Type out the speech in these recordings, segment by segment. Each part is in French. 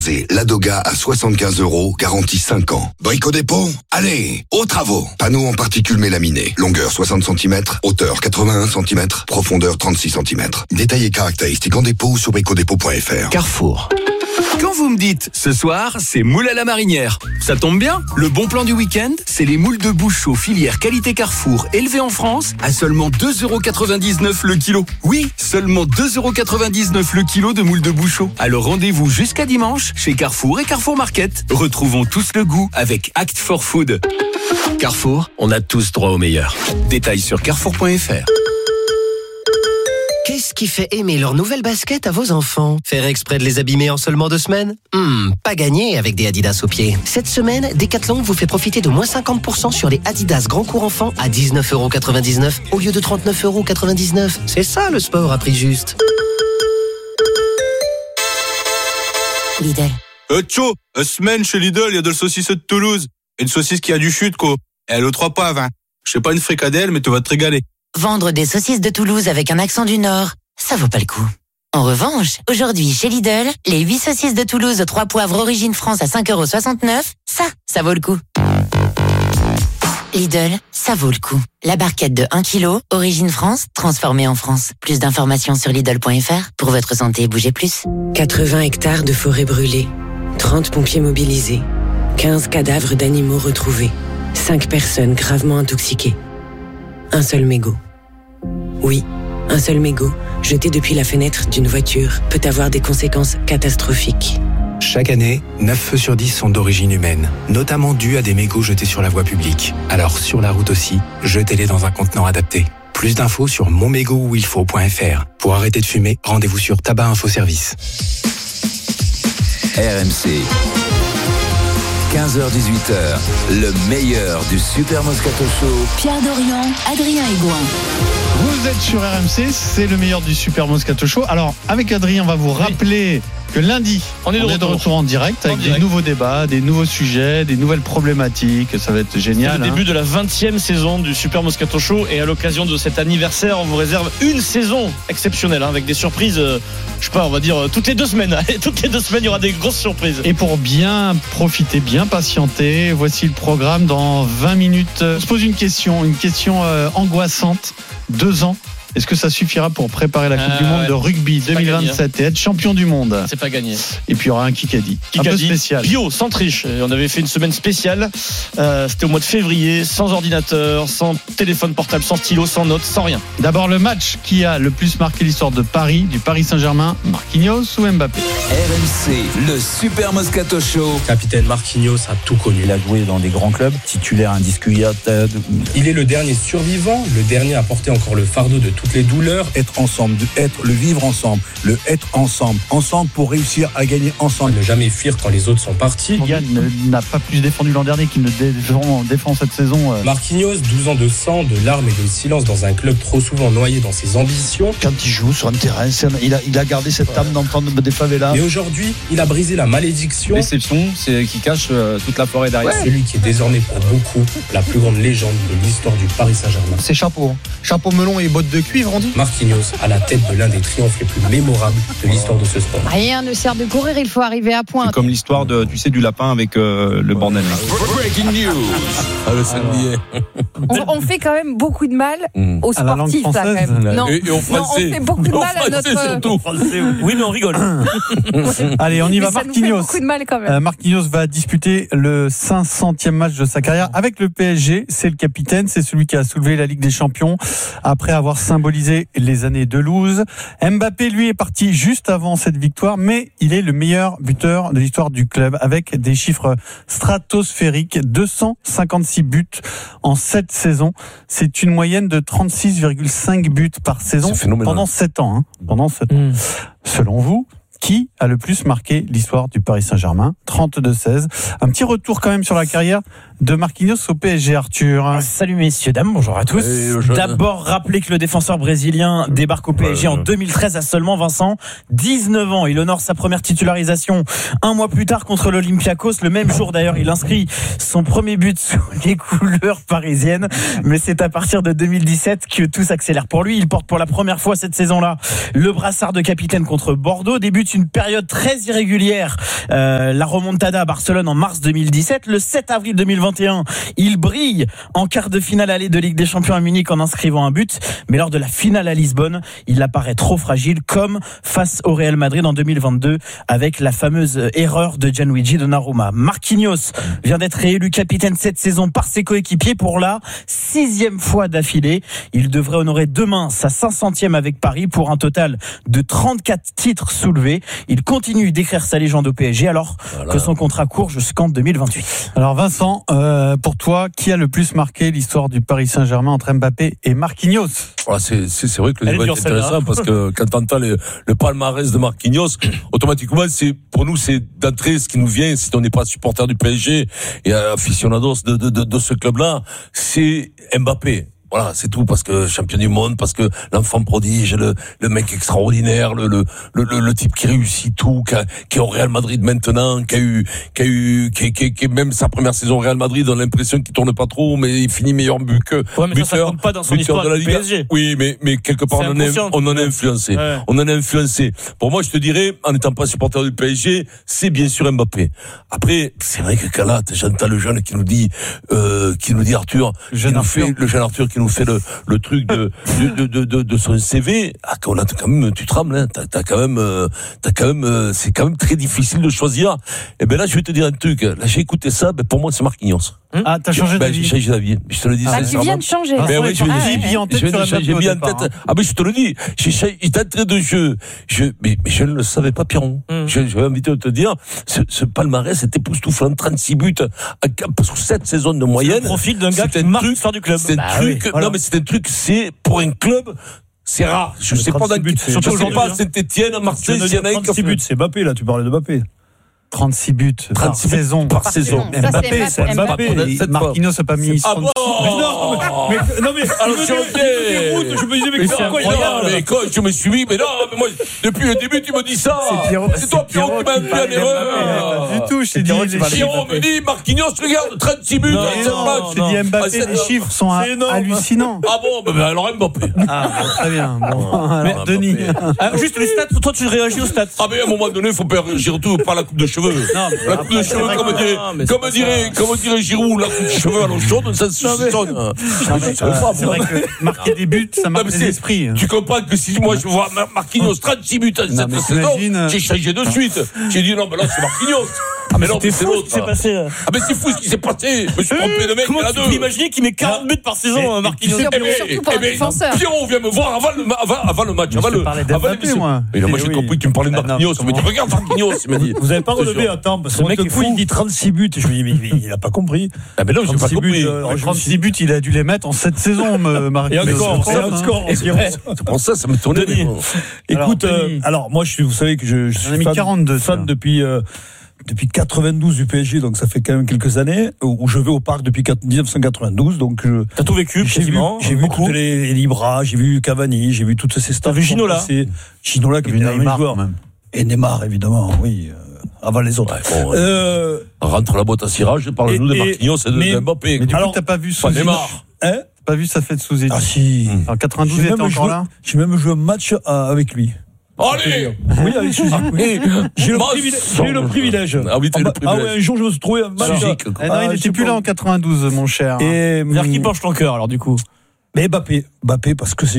C'est Ladoga à 75 €, garantie 5 ans. Brico Dépôt, allez, aux travaux. Panneaux en particules mélaminées, longueur 60 cm, hauteur 81 cm, profondeur 36 cm. Détails et caractéristiques en dépôt sur bricodépôt.fr. Carrefour. Quand vous me dites ce soir, c'est moule à la marinière, ça tombe bien. Le bon plan du week-end, c'est les moules de Bouchot filière qualité Carrefour, élevées en France à seulement 2,99 € le kilo. Oui, seulement 2,99 € le kilo de moules de Bouchot. Alors rendez-vous jusqu'à dimanche chez Carrefour et Carrefour Market. Retrouvons tous le goût avec Act for Food. Carrefour, on a tous droit au meilleur. Détails sur carrefour.fr. Qu'est-ce qui fait aimer leur nouvelle basket à vos enfants? Faire exprès de les abîmer en seulement 2 semaines? Pas gagné avec des Adidas aux pieds. Cette semaine, Decathlon vous fait profiter de moins 50% sur les Adidas Grand Cours Enfants à 19,99 € au lieu de 39,99 €. C'est ça le sport à prix juste. Lidl. Tcho, semaine chez Lidl, il y a de la saucisse de Toulouse. Une saucisse qui a du chute, quoi. Elle aux 3 poivres, hein. Je sais pas une fricadelle, mais tu vas te régaler. Vendre des saucisses de Toulouse avec un accent du Nord, ça vaut pas le coup. En revanche, aujourd'hui chez Lidl, les 8 saucisses de Toulouse aux 3 poivres origine France à 5,69 €, ça vaut le coup. Lidl, ça vaut le coup. La barquette de 1 kg, origine France, transformée en France. Plus d'informations sur Lidl.fr. Pour votre santé, bougez plus. 80 hectares de forêt brûlée, 30 pompiers mobilisés, 15 cadavres d'animaux retrouvés, 5 personnes gravement intoxiquées. Un seul mégot. Oui, un seul mégot, jeté depuis la fenêtre d'une voiture, peut avoir des conséquences catastrophiques. Chaque année, 9 feux sur 10 sont d'origine humaine, notamment dus à des mégots jetés sur la voie publique. Alors sur la route aussi, jetez-les dans un contenant adapté. Plus d'infos sur monmégotuilfaut.fr. Pour arrêter de fumer, rendez-vous sur Tabac Info Service. RMC. 15h-18h, le meilleur du Super Moscato Show. Pierre Dorian, Adrien Aigouin. Vous êtes sur RMC, c'est le meilleur du Super Moscato Show. Alors, avec Adrien, on va vous rappeler que lundi, on est de retour en direct avec des nouveaux débats, des nouveaux sujets, des nouvelles problématiques. Ça va être génial. C'est le début de la 20e saison du Super Moscato Show. Et à l'occasion de cet anniversaire, on vous réserve une saison exceptionnelle avec des surprises, je sais pas, on va dire toutes les 2 semaines. Toutes les 2 semaines, il y aura des grosses surprises. Et pour bien profiter, bien patienter, voici le programme dans 20 minutes. On se pose une question angoissante. 2 ans. Est-ce que ça suffira pour préparer la Coupe du Monde de rugby 2027 et être champion du monde? C'est pas gagné. Et puis il y aura un Kikadi. Un peu spécial. Bio, sans triche. On avait fait une semaine spéciale. C'était au mois de février, sans ordinateur, sans téléphone portable, sans stylo, sans notes, sans rien. D'abord le match qui a le plus marqué l'histoire de Paris, du Paris Saint-Germain, Marquinhos ou Mbappé? RMC, le Super Moscato Show. Capitaine Marquinhos a tout connu. Il a joué dans des grands clubs, titulaire indiscutable. Il est le dernier survivant, le dernier à porter encore le fardeau de toutes les douleurs. Être ensemble, le vivre ensemble, le être ensemble pour réussir à gagner ensemble. Ne jamais fuir quand les autres sont partis. Yann n'a pas plus défendu l'an dernier qu'il ne défend cette saison. Marquinhos, 12 ans de sang, de larmes et de silence dans un club trop souvent noyé dans ses ambitions. Quand il joue sur un terrain, il a gardé cette âme d'enfant des favelas. Mais aujourd'hui, il a brisé la malédiction. L'exception, c'est qui cache toute la forêt derrière. Celui qui est désormais pour beaucoup la plus grande légende de l'histoire du Paris Saint-Germain. C'est chapeau melon et bottes de cuivre, on dit. Marquinhos à la tête de l'un des triomphes les plus mémorables de l'histoire de ce sport. Rien ne sert de courir, il faut arriver à point. C'est comme l'histoire du lapin avec le bordel. Breaking news. Le samedi. On fait quand même beaucoup de mal aux sportifs, là, quand même. Non, et on fait beaucoup de mal à notre. Oui, mais on rigole. Allez, on y va. Ça nous fait beaucoup de mal quand même. Marquinhos va disputer le 500e match de sa carrière avec le PSG. C'est le capitaine, c'est celui qui a soulevé la Ligue des Champions après avoir symbolisé les années de loose. Mbappé, lui, est parti juste avant cette victoire, mais il est le meilleur buteur de l'histoire du club avec des chiffres stratosphériques. 256 buts en 7 saisons. C'est une moyenne de 36,5 buts par saison pendant 7 ans. Pendant 7 ans. Selon vous, qui a le plus marqué l'histoire du Paris Saint-Germain? 32-16. Un petit retour quand même sur la carrière de Marquinhos au PSG, Arthur. Salut messieurs, dames, bonjour à tous. D'abord, rappelez que le défenseur brésilien débarque au PSG en 2013 à seulement, Vincent, 19 ans. Il honore sa première titularisation un mois plus tard contre l'Olympiakos. Le même jour d'ailleurs, il inscrit son premier but sous les couleurs parisiennes. Mais c'est à partir de 2017 que tout s'accélère pour lui. Il porte pour la première fois cette saison-là le brassard de capitaine contre Bordeaux. Débute une période très irrégulière. La remontada à Barcelone en mars 2017. Le 7 avril 2021, il brille en quart de finale aller de Ligue des Champions à Munich en inscrivant un but. Mais lors de la finale à Lisbonne, il apparaît trop fragile, comme face au Real Madrid en 2022 avec la fameuse erreur de Gianluigi Donnarumma. Marquinhos vient d'être réélu capitaine cette saison par ses coéquipiers pour la 6e fois d'affilée. Il devrait honorer demain sa 500e avec Paris pour un total de 34 titres soulevés. Il continue d'écrire sa légende au PSG alors que son contrat court jusqu'en 2028. Alors Vincent, pour toi, qui a le plus marqué l'histoire du Paris Saint-Germain entre Mbappé et Marquinhos? Voilà, c'est vrai que le débat est intéressant parce que quand tu entends le palmarès de Marquinhos, automatiquement, pour nous, c'est d'entrée ce qui nous vient, si on n'est pas supporter du PSG et aficionados de ce club-là, c'est Mbappé. Voilà, c'est tout, parce que champion du monde, parce que l'enfant prodige, le mec extraordinaire, le type qui réussit tout, qui est au Real Madrid maintenant, qui même sa première saison au Real Madrid, on a l'impression qu'il tourne pas trop, mais il finit meilleur buteur. Ouais, mais ça compte pas dans son histoire de la du Ligue. PSG. Oui, mais quelque part, on en a influencé. Ouais. On en a influencé. Pour moi, je te dirais, en n'étant pas supporter du PSG, c'est bien sûr Mbappé. Après, c'est vrai que là, j'entends le jeune qui nous dit Arthur, le jeune Arthur qui nous fait le truc de son CV. Ah, on a quand même, tu trembles, hein. T'as quand même, c'est quand même très difficile de choisir. Et ben là, je vais te dire un truc. Là, j'ai écouté ça, pour moi, c'est Marquinhos. Ah, t'as changé d'avis? J'ai changé d'avis. Je te le dis. Tu viens de changer. Ben oui, j'ai mis en tête. J'ai mis en tête. Ah, mais je te le dis. Il t'a entré de jeu. Mais je ne le savais pas, Pierron. J'avais envie de te dire, ce palmarès est époustouflant. 36 buts sur 7 saisons de moyenne. C'est le profil d'un gars qui marque l'histoire du club. C'est un truc. Non, mais c'est un truc, c'est pour un club. C'est rare. Je sais pas dans surtout aujourd'hui, pas Saint-Etienne, Marseille, s'il y en a un 36 buts, c'est Mbappé, là, tu parlais de Mbappé. 36 buts par saison. Par saison. Mbappé, c'est Mbappé. Marquinhos n'a pas mis 36 buts. Non, mais alors je me disais, mais c'est incroyable. Mais quoi, je me suis mis, mais non, mais moi, depuis le début, tu me dis ça. C'est toi, Pierrot, qui m'a mis en erreur. Du tout, je t'ai dit. Pierrot me dit, Marquinhos, regarde, 36 buts dans 7 matchs. Je t'ai dit Mbappé, les chiffres sont hallucinants. Ah bon, ben alors Mbappé. Ah, très bien. Denis. Juste les stats, toi, tu réagis aux stats. Ah, mais à un moment donné, il faut pas réagir tout par la coupe de cheveux. Non, la coupe de cheveux, comme dirait Giroud, la coupe de cheveux à l'eau chaude, ça se sonne. C'est vrai que marquer des buts, ça marque les esprits. Tu comprends que si moi je vois Marquinhos 36 buts cette saison, j'ai changé de suite. J'ai dit non, mais là c'est Marquinhos. Ah, mais non, mais c'est l'autre. Ah, mais c'est fou ce qui s'est passé. Je me suis trompé de mec. Comment tu peux imaginer qu'il met 40 buts par saison, Marquinhos? Surtout pour un défenseur. Pierrot vient me voir avant le match. Mais moi j'ai compris que tu me parlais de Marquinhos. Il m'a dit regarde Marquinhos. Il m'a dit. Vous avez pas relevé à temps parce que le mec il dit 36 buts. Je me dis mais il a pas compris. Ah mais non, j'ai pas compris. 36 buts, il a dû les mettre en 7 saisons, Marquinhos. Et encore, c'est pour ça me tournait. Écoute, alors moi vous savez que je suis fan depuis 92 du PSG, donc ça fait quand même quelques années où je vais au parc depuis 1992, donc t'as tout vécu quasiment. J'ai vu toutes les Libra, j'ai vu Cavani, j'ai vu toutes ces stars. T'as vu Ginola qui était un joueur. Et Neymar évidemment, oui. Avant les autres. Rentre la boîte à cirage, parle-nous de Marquinhos et de Mbappé. Mais du coup, t'as pas vu ça Neymar. Hein? Pas vu ça fait de sous-études. Ah si. En 92, il était encore là. J'ai même joué un match avec lui. Allez! Oui, avec Suzy. J'ai le privilège. Ah oui, t'as le privilège. Ah ouais, un jour, je me suis trouvé un match. Non, il n'était plus là en 92, mon cher. Et qui penche ton cœur, alors, du coup? Mais Mbappé, parce que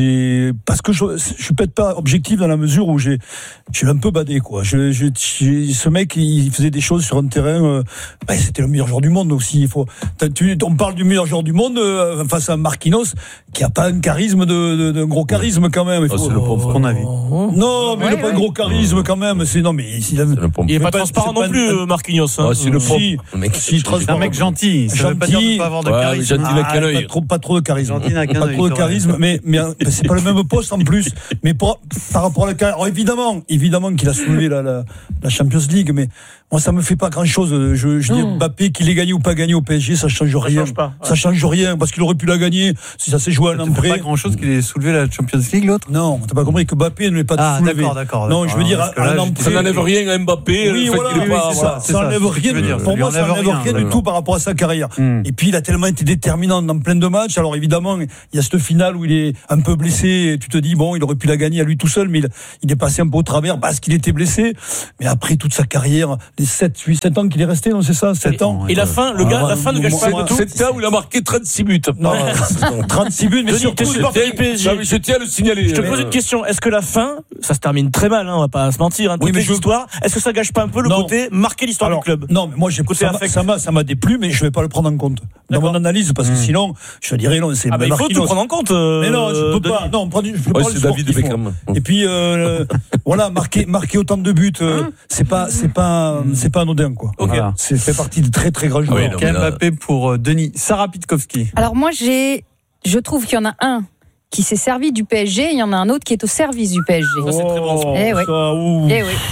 je peux être pas objectif dans la mesure où j'ai un peu badé, quoi. Ce mec, il faisait des choses sur un terrain, c'était le meilleur joueur du monde aussi. On parle du meilleur joueur du monde face à Marquinhos, qui a pas un charisme d'un gros charisme quand même. C'est le pauvre qu'on a vu. Non, mais il n'a pas un gros charisme quand même. Il est pas transparent non plus, Marquinhos. C'est le pauvre. C'est un mec gentil. Ça veut pas dire de pas avoir de charisme. Pas trop de charisme. Pas trop de charisme, mais c'est pas le même poste en plus. Mais par rapport à la carrière, évidemment qu'il a soulevé la Champions League, mais Moi, ça me fait pas grand-chose. Je dis Mbappé, qu'il ait gagné ou pas gagné au PSG, ça change rien. Ça change rien, parce qu'il aurait pu la gagner si ça s'est joué à un an près. Pas grand-chose qu'il ait soulevé la Champions League, l'autre. Non, t'as pas compris que Mbappé ne l'est pas soulevé. D'accord. Non, je veux dire, à un an près. Ça n'enlève rien à Mbappé. Oui, voilà, ça n'enlève rien. Pour moi, ça n'enlève rien du tout par rapport à sa carrière. Et puis, il a tellement été déterminant dans plein de matchs. Alors, évidemment, il y a cette finale où il est un peu blessé. Et tu te dis, bon, il aurait pu la gagner à lui tout seul, mais il est passé un peu au travers parce qu'il était blessé. Mais après toute sa carrière, les 7 ans qu'il est resté, non, c'est ça, 7 ans. Et la fin, la fin ne gâche pas du tout. 7 ans où il a marqué 36 buts. Non, 36 buts, mais surtout, je tiens à le signaler. Je te pose une question. Est-ce que la fin, ça se termine très mal, on va pas se mentir, toutes les histoires, est-ce que ça gâche pas un peu le côté marquer l'histoire du club? Non, mais moi, ça m'a déplu, mais je vais pas le prendre en compte dans mon analyse, parce que sinon, je te dirais, non, c'est il faut tout prendre en compte. Mais non, je peux pas. Non, je peux pas. C'est David Beckham. Et puis, voilà, marquer autant de buts, c'est pas anodin, quoi. Voilà. C'est fait partie de très très grands joueurs. Mbappé pour Denis. Sarah Pitkowski. Alors moi, je trouve qu'il y en a un qui s'est servi du PSG, il y en a un autre qui est au service du PSG. Ça, c'est très bon. Eh oui.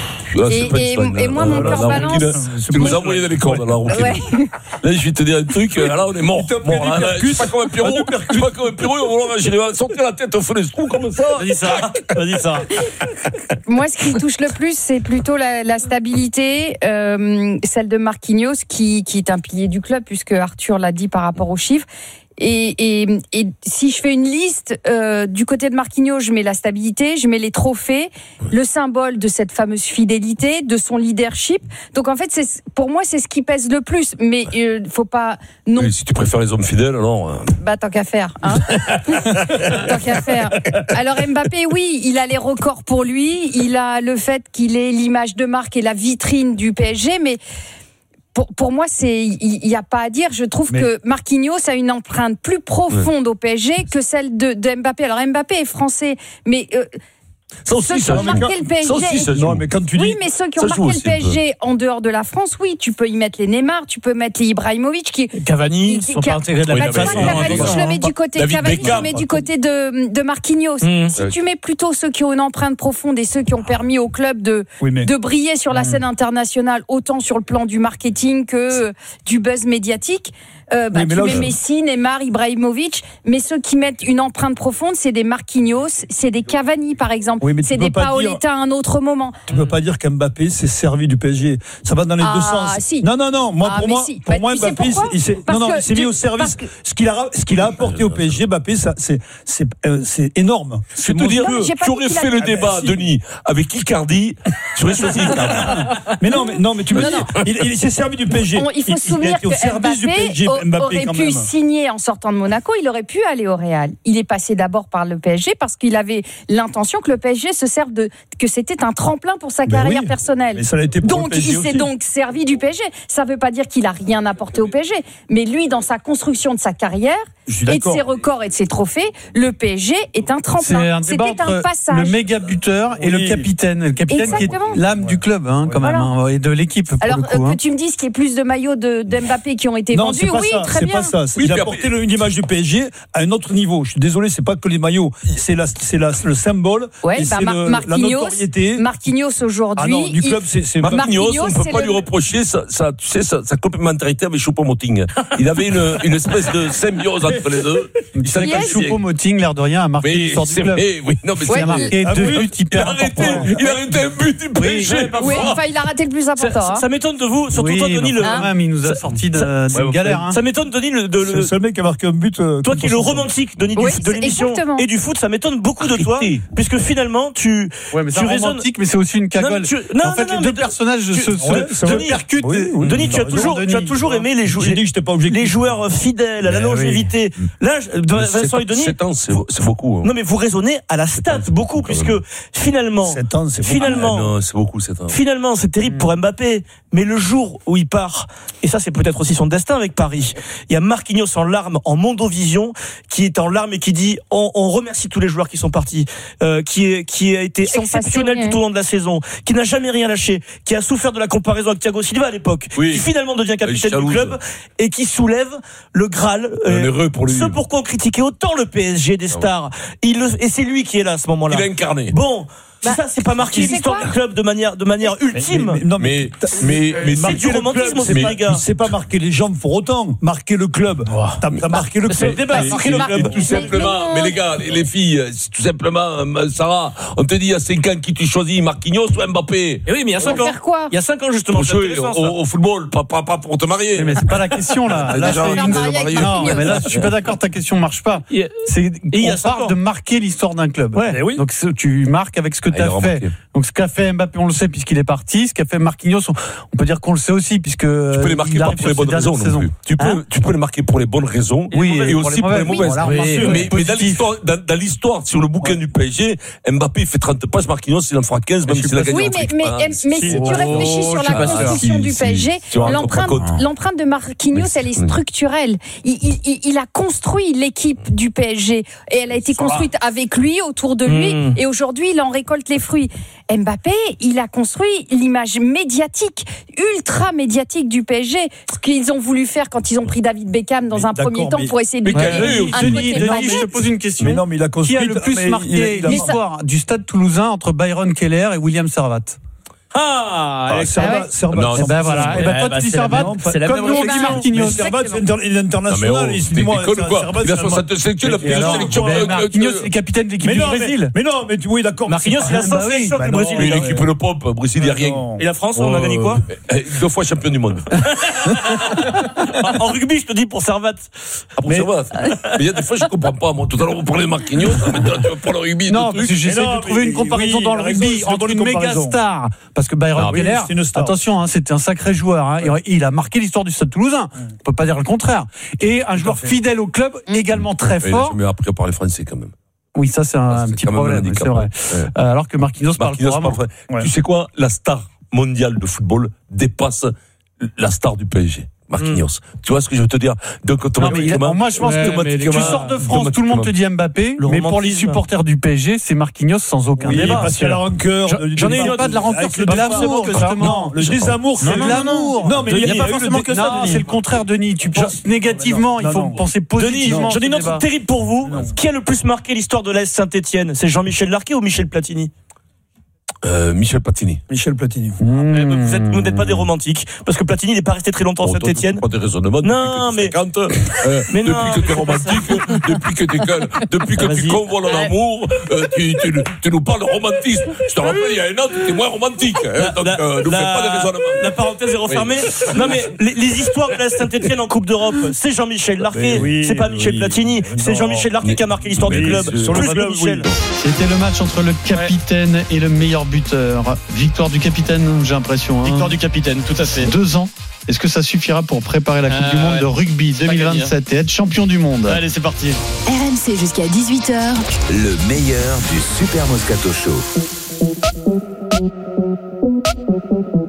Et moi, mon cœur balance. Tu nous as envoyé dans les cordes, alors. Ouais. Là, je vais te dire un truc. Là, on est mort. Je suis pas comme un Pierrot. On va sortir la tête au fond des trous comme ça. Vas-y, ça. Moi, ce qui touche le plus, c'est plutôt la stabilité, celle de Marquinhos, qui est un pilier du club, puisque Arthur l'a dit par rapport aux chiffres. Et si je fais une liste, du côté de Marquinhos, je mets la stabilité, je mets les trophées, le symbole de cette fameuse fidélité, de son leadership. Donc en fait, pour moi, c'est ce qui pèse le plus. Mais faut pas non. Oui, si tu préfères les hommes fidèles, alors. Tant qu'à faire, hein. Tant qu'à faire. Alors Mbappé, oui, il a les records pour lui, il a le fait qu'il ait l'image de marque et la vitrine du PSG, mais pour moi, il n'y a pas à dire. Je trouve que Marquinhos a une empreinte plus profonde au PSG que celle de Mbappé. Alors Mbappé est français, mais ceux qui ont marqué le PSG. Non, mais quand tu dis. Oui, mais ceux qui ont marqué le PSG en dehors de la France, oui, tu peux y mettre les Neymar, tu peux mettre les Ibrahimovic, Cavani, ils sont pas intégrés de la même façon. Cavani, je le mets du côté Cavani, je le mets du côté de Marquinhos. Si tu mets plutôt ceux qui ont une empreinte profonde et ceux qui ont permis au club de briller sur la scène internationale, autant sur le plan du marketing que du buzz médiatique. Tu mets Messi, Neymar, Ibrahimovic, mais ceux qui mettent une empreinte profonde, c'est des Marquinhos, c'est des Cavani par exemple, c'est des Paoletta à un autre moment. Tu peux pas dire qu'Mbappé s'est servi du PSG. Ça va dans les deux sens. Si. Non. Pour moi, Mbappé, il s'est mis au service. Ce qu'il a apporté au PSG, Mbappé, c'est énorme. Je vais te dire que tu aurais fait le débat, Denis, avec Icardi, tu aurais choisi Icardi. Mais tu me dis, il s'est servi du PSG. Il faut se souvenir que Mbappé aurait pu signer en sortant de Monaco, il aurait pu aller au Real. Il est passé d'abord par le PSG parce qu'il avait l'intention que le PSG se serve que c'était un tremplin pour sa carrière personnelle. Mais ça l'a été pour donc il s'est donc servi du PSG. Ça ne veut pas dire qu'il a rien apporté au PSG, mais lui, dans sa construction de sa carrière et de ses records et de ses trophées, le PSG est un tremplin. C'était un passage. Le méga buteur et le capitaine qui est l'âme du club, quand même, et de l'équipe. Alors que tu me dises qu'il y ait plus de maillots de Mbappé qui ont été vendus, très bien. C'est pas ça. Il a porté une image du PSG à un autre niveau. Je suis désolé, c'est pas que les maillots, c'est le symbole. Et c'est la notoriété. Marquinhos aujourd'hui. Du club, c'est Marquinhos, on ne peut pas lui reprocher sa complémentarité avec Choupo-Moting. Il avait une espèce de symbiose entre les deux. Il savait que Choupo-Moting, l'air de rien, a marqué l'histoire du club. Il a marqué 2 buts hyper importants. Il a arrêté un but du PSG. Oui, il a raté le plus important. Ça m'étonne de vous, surtout toi, Denis. Il nous a sorti d'une galère. Ça m'étonne, Denis. C'est le seul mec qui a marqué un but. Toi qui es le romantique, Denis, de l'émission et du foot, ça m'étonne beaucoup de toi, puisque finalement tu romantique, mais c'est aussi une cagole. En fait, les deux personnages se percutent. Denis, tu as toujours aimé les joueurs fidèles à la longévité. Là, Vincent et Denis, 7 ans, c'est beaucoup. Non, mais vous raisonnez à la stat beaucoup, puisque finalement, 7 ans, c'est beaucoup. 7 ans. Finalement, c'est terrible pour Mbappé, mais le jour où il part, et ça c'est peut-être aussi son destin avec Paris, il y a Marquinhos en larmes, en Mondovision, qui est en larmes et qui dit on remercie tous les joueurs qui sont partis, qui a été exceptionnel tout au long de la saison, qui n'a jamais rien lâché, qui a souffert de la comparaison avec Thiago Silva à l'époque, qui finalement devient capitaine du club et qui soulève le Graal, ce pourquoi on critiquait autant le PSG des stars, et c'est lui qui est là à ce moment-là. Il a incarné. Bon, c'est pas marquer l'histoire du club de manière ultime. Mais c'est du romantisme aussi, les gars. C'est pas marquer les jambes pour autant, marquer le club. T'as marqué le club. C'est le débat, marquer le club. Tout simplement, mais les gars, les filles, c'est tout simplement, Sarah, on te dit il y a 5 ans qui tu choisis, Marquinhos ou Mbappé? Et oui, mais il y a 5 ans. Faire quoi? Il y a 5 ans justement. Pour jouer au football, pas pour te marier. Mais c'est pas la question là. Là, non, mais là, je suis pas d'accord. Ta question marche pas. On parle de marquer l'histoire d'un club. Donc tu marques avec ce que tu as fait. Donc ce qu'a fait Mbappé, on le sait puisqu'il est parti. Ce qu'a fait Marquinhos, on peut dire qu'on le sait aussi puisque tu peux les marquer pas pour les bonnes raisons non plus. Tu peux les marquer pour les bonnes raisons et aussi pour les mauvaises. Mais dans l'histoire, sur le bouquin du PSG, Mbappé fait 30 passes, Marquinhos il en fera 15 même s'il a gagné. Oui, mais si tu réfléchis sur la construction du PSG, l'empreinte de Marquinhos, elle est structurelle. Il a construit l'équipe du PSG et elle a été construite avec lui, autour de lui, et aujourd'hui il en récolte les fruits. Mbappé, il a construit l'image médiatique, ultra médiatique du PSG, ce qu'ils ont voulu faire quand ils ont pris David Beckham dans un premier temps pour essayer de Denis, je te pose une question. Mais non, mais il a construit. Qui a le plus marqué l'histoire du Stade Toulousain entre Byron Keller et William Servat? Servat. Ben voilà. Et ben toi tu dis Servat, comme nous on dit Marquinhos. Servat, il est international. Il a 60 sélections, il a pris une sélection. Marquinhos est capitaine de l'équipe du Brésil. Mais non, mais oui, d'accord. Marquinhos, il a 100 sélections avec le Brésil. Mais l'équipe de pop, Brésil, il n'y a rien. Et la France, on a gagné quoi? 2 fois champion du monde. En rugby, je te dis pour Servat. Pour Servat. Mais il y a des fois, je ne comprends pas. Moi, tout à l'heure, on parlait de Marquinhos. Maintenant, tu veux pour le rugby. Non, parce que j'essaie de trouver une comparaison dans le rugby entre une méga star. Parce que Byron Keller, attention, c'était un sacré joueur. Il a marqué l'histoire du Stade Toulousain. On ne peut pas dire le contraire. Et un joueur fidèle au club, également très fort. Mais après, on parle français quand même. Oui, ça c'est un petit problème, c'est vrai. Alors que Marquinhos parle couramment. Tu sais quoi? La star mondiale de football dépasse la star du PSG. Marquinhos. Tu vois ce que je veux te dire? Donc, automatiquement. Moi, je pense que tu sors de France, tout le monde te dit Mbappé, mais pour les supporters du PSG, c'est Marquinhos sans aucun débat. Parce qu'il y a la rancœur. J'en ai une pas de la rancœur, c'est de l'amour, justement. Le désamour, c'est de l'amour. Non, mais il n'y a pas forcément que ça. C'est le contraire, Denis. Tu penses négativement, il faut penser positivement. Denis, j'en ai une autre terrible pour vous. Qui a le plus marqué l'histoire de l'AS Saint-Etienne? C'est Jean-Michel Larquet ou Michel Platini? Michel Platini. Vous n'êtes pas des romantiques, parce que Platini n'est pas resté très longtemps à Saint-Etienne. Pas des raisonnements. Non, mais depuis que tu es romantique, depuis que tu convoles l'amour, tu nous parles de romantisme. Je te rappelle, il y a un an, tu étais moins romantique. Donc, nous fais pas des raisonnements. La parenthèse est refermée. Non, mais les histoires de la Saint-Etienne en Coupe d'Europe, c'est Jean-Michel Larquet, c'est pas Michel Platini, c'est Jean-Michel Larquet qui a marqué l'histoire du club. Plus que Michel. C'était le match entre le capitaine et le meilleur buteur. Victoire du capitaine, j'ai l'impression. Victoire du capitaine, tout à fait. 2 ans. Est-ce que ça suffira pour préparer la Coupe du Monde de rugby 2027 et être champion du monde? Allez, c'est parti. RMC jusqu'à 18h. Le meilleur du Super Moscato Show.